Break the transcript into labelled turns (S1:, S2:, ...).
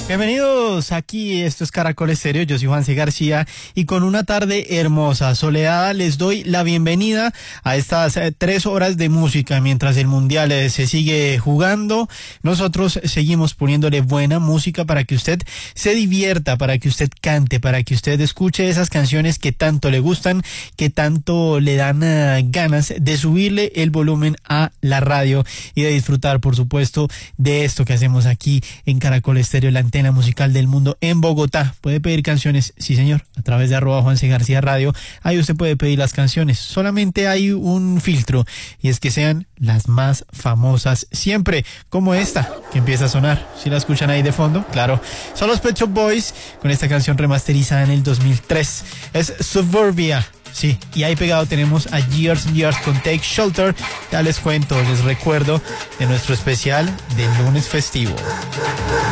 S1: Bienvenidos, aquí esto es Caracol Estéreo, yo soy Juanse García y con una tarde hermosa, soleada, les doy la bienvenida a estas 3 horas de música mientras el Mundial se sigue jugando. Nosotros seguimos poniéndole buena música para que usted se divierta, para que usted cante, para que usted escuche esas canciones que tanto le gustan, que tanto le dan ganas de subirle el volumen a la radio y de disfrutar, por supuesto, de esto que hacemos aquí en Caracol Estéreo, la antena musical del mundo en Bogotá. Puede pedir canciones, sí señor, a través de @Juanse García Radio. Ahí usted puede pedir las canciones. Solamente hay un filtro y es que sean las más famosas siempre, como esta que empieza a sonar. Si la escuchan ahí de fondo, claro, son los Pet Shop Boys con esta canción remasterizada en el 2003. Es Suburbia. Sí, y ahí pegado tenemos a Years and Years con Take Shelter. Ya les cuento, les recuerdo de nuestro especial del lunes festivo.